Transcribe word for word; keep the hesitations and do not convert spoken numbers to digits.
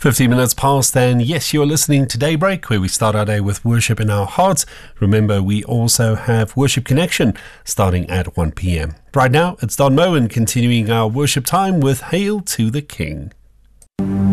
fifteen minutes past, and yes, you're listening to Daybreak, where we start our day with worship in our hearts. Remember, we also have Worship Connection starting at one p.m. Right now, it's Don Moen continuing our worship time with Hail to the King.